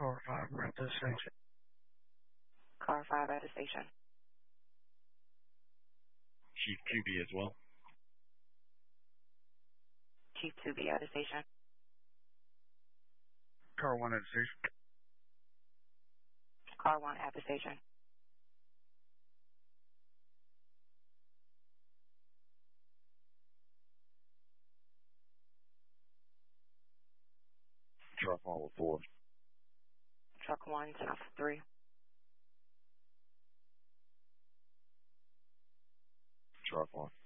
Car 5, we're at the station. Car 5 at the station. Chief 2B as well. Chief 2B at the station. Car 1 at the station. Car 1 at the station. Truck 1 with 4. Truck 1, south 3. Truck 1.